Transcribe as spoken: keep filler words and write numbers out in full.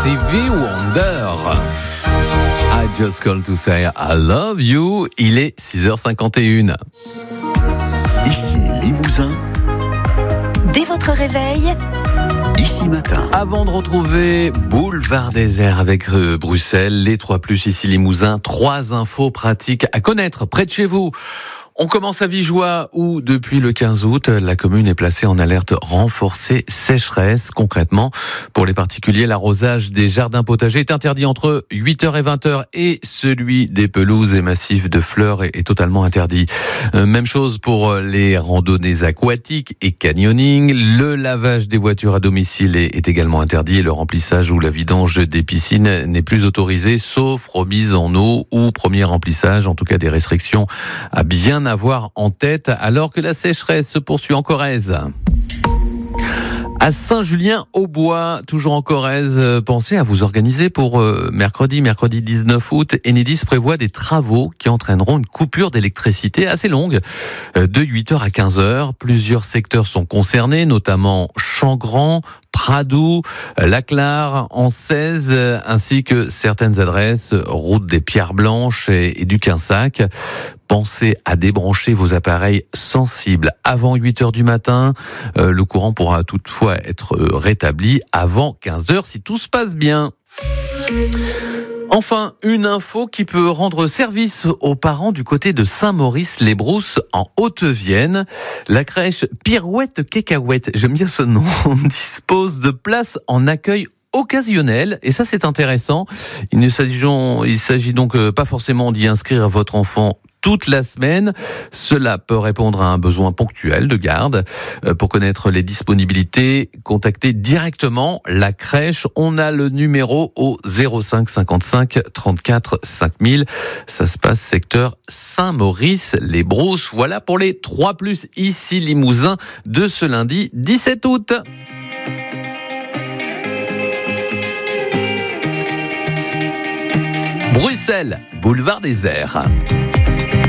Stevie Wonder. I just called to say I love you. Il est six heures cinquante et une. Ici Limousin. Dès votre réveil, Ici Matin. Avant de retrouver Boulevard Désert avec euh, Bruxelles, les trois plus ici Limousin, trois infos pratiques à connaître près de chez vous. On commence à Vigeois où, depuis le quinze août, la commune est placée en alerte renforcée sécheresse. Concrètement, pour les particuliers, l'arrosage des jardins potagers est interdit entre huit heures et vingt heures et celui des pelouses et massifs de fleurs est, est totalement interdit. Euh, même chose pour les randonnées aquatiques et canyoning. Le lavage des voitures à domicile est, est également interdit et le remplissage ou la vidange des piscines n'est plus autorisé, sauf remise en eau ou premier remplissage. En tout cas, des restrictions à bien avoir en tête alors que la sécheresse se poursuit en Corrèze. À Saint-Julien-au-Bois, toujours en Corrèze, pensez à vous organiser pour euh, mercredi, mercredi dix-neuf août. Enedis prévoit des travaux qui entraîneront une coupure d'électricité assez longue, euh, de huit heures à quinze heures. Plusieurs secteurs sont concernés, notamment Champ-Grand, Pradoux, Laclar, Ançaise, ainsi que certaines adresses, route des Pierres Blanches et, et du Quinsac. Pensez à débrancher vos appareils sensibles avant huit heures du matin. Euh, le courant pourra toutefois être rétabli avant quinze heures si tout se passe bien. Enfin, une info qui peut rendre service aux parents du côté de Saint-Maurice-les-Brousses en Haute-Vienne. La crèche Pirouette Cacahuète, j'aime bien ce nom, dispose de places en accueil occasionnel, et ça c'est intéressant. Il ne s'agit, il s'agit donc pas forcément d'y inscrire votre enfant toute la semaine. Cela peut répondre à un besoin ponctuel de garde. Pour connaître les disponibilités, contactez directement la crèche. On a le numéro au zéro cinq cinquante-cinq trente-quatre cinq mille. Ça se passe secteur Saint-Maurice-les-Brousses. Voilà pour les trois plus ici Limousin de ce lundi dix-sept août. Bruxelles, Boulevard Désert.